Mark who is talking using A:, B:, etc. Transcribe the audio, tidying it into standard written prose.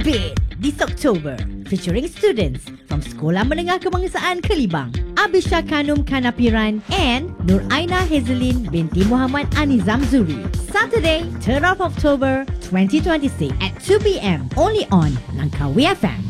A: Bid this October featuring students from Sekolah Menengah Kebangsaan Kelibang, Abisha Kanum Kanapiran and Nur Aina Hazelin binti Muhammad Anizam Zuri. Saturday, 3rd of October 2026 at 2 p.m. only on Langkawi FM.